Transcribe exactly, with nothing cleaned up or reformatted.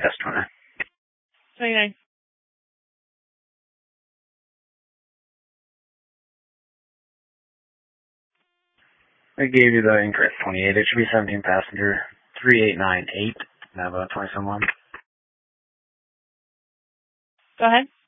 S twenty. twenty-nine. I gave you the incorrect twenty-eight. It should be seventeen passenger, three eight nine eight, Nava twenty-some one. Go ahead.